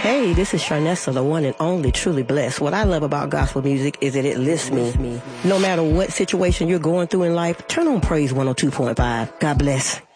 Hey, this is Sharnessa, the one and only truly blessed. What I love about gospel music is that it lifts me. No matter what situation you're going through in life, turn on Praise 102.5. God bless.